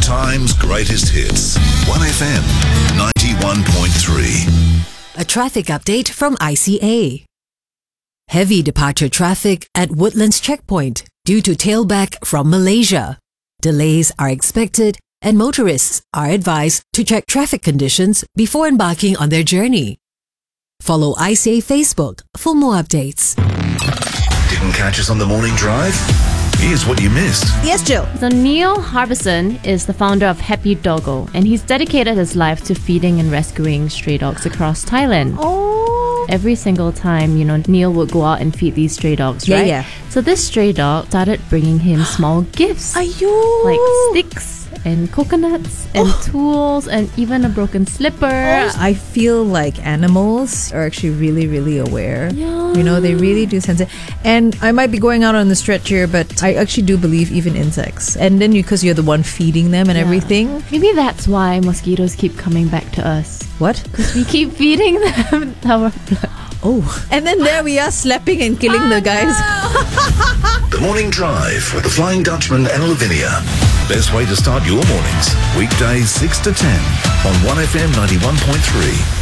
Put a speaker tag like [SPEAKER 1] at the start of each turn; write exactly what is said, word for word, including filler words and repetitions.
[SPEAKER 1] time's greatest hits. one F M ninety-one point three.
[SPEAKER 2] A traffic update from I C A. Heavy departure traffic at Woodlands Checkpoint due to tailback from Malaysia. Delays are expected and motorists are advised to check traffic conditions before embarking on their journey. Follow I C A Facebook for more updates.
[SPEAKER 1] Didn't catch us on the morning drive? Here's what you missed.
[SPEAKER 3] Yes, Jill.
[SPEAKER 4] So Neil Harbison is the founder of Happy Doggo, and he's dedicated his life to feeding and rescuing stray dogs across Thailand.
[SPEAKER 3] Oh.
[SPEAKER 4] Every single time, you know, Neil would go out and feed these stray dogs,
[SPEAKER 3] Yeah,
[SPEAKER 4] right?
[SPEAKER 3] yeah.
[SPEAKER 4] So this stray dog started bringing him small gifts.
[SPEAKER 3] Ayo.
[SPEAKER 4] Like sticks and coconuts and
[SPEAKER 3] Oh.
[SPEAKER 4] tools and even a broken slipper.
[SPEAKER 3] I feel like animals are actually really, really aware.
[SPEAKER 4] Yeah.
[SPEAKER 3] You know, they really do sense it. And I might be going out on the stretch here, but I actually do believe even insects. And then because you're the one feeding them and
[SPEAKER 4] Yeah.
[SPEAKER 3] everything.
[SPEAKER 4] Maybe that's why mosquitoes keep coming back to us.
[SPEAKER 3] What?
[SPEAKER 4] Because we keep feeding them our blood.
[SPEAKER 3] Oh. And then there we are slapping and killing the guys.
[SPEAKER 1] The Morning Drive with the Flying Dutchman and Lavinia. Best way to start your mornings. Weekdays six to ten on one F M ninety-one point three.